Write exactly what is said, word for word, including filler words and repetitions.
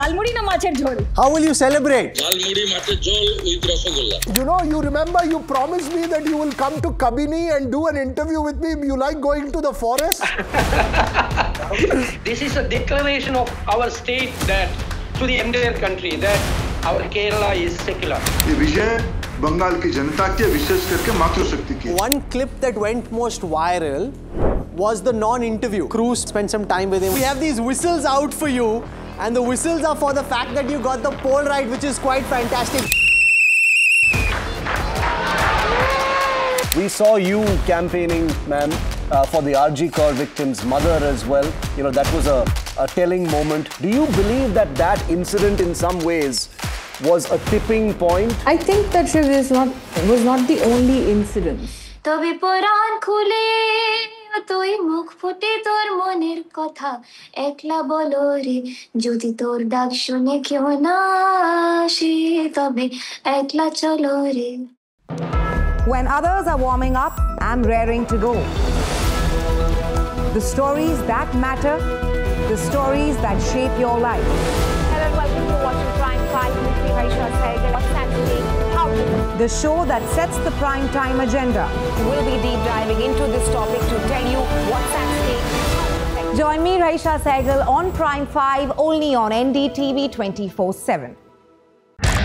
Jalmuri na macher jhol. How will you celebrate? Jalmuri macher jhol with rasagolla. You know, you remember you promised me that you will come to Kabini and do an interview with me. You like going to the forest? This is a declaration of our state that to the entire country that our Kerala is secular. ये विषय बंगाल की जनता के विशेष करके मातृशक्ति की. One clip that went most viral was the non-interview. Cruz spent some time with him. We have these whistles out for you, and the whistles are for the fact that you got the poll right, which is quite fantastic. We saw you campaigning, ma'am, uh, for the R G Kar victim's mother as well. You know, that was a, a telling moment. Do you believe that that incident in some ways was a tipping point? I think that Shiv is not, was not the only incident. তবে পরাণ খুলে তুই মুখ ফুটে তোর মনের কথা একলা বলো রে যদি তোর ডাক শুনে কেউ না আসে তবে একলা চলো রে. When others are warming up, I'm raring to go. The stories that matter, the stories that shape your life. Hello and welcome to watching Prime five with me, Raisha Sehgal. What's happening? How to The show that sets the prime time agenda. We'll be deep diving into this topic to tell you what's at stake. Join me, Raisha Sehgal, on Prime five, only on N D T V twenty-four seven.